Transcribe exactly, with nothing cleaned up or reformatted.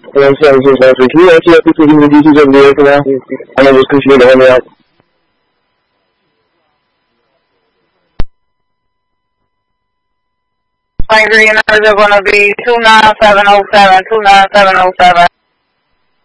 one seven six one three. Can you actually have people give me the details of the vehicle now? I'm going to just continue to hand me out. Flight Green numbers are going to be two nine seven oh seven, two nine seven oh seven.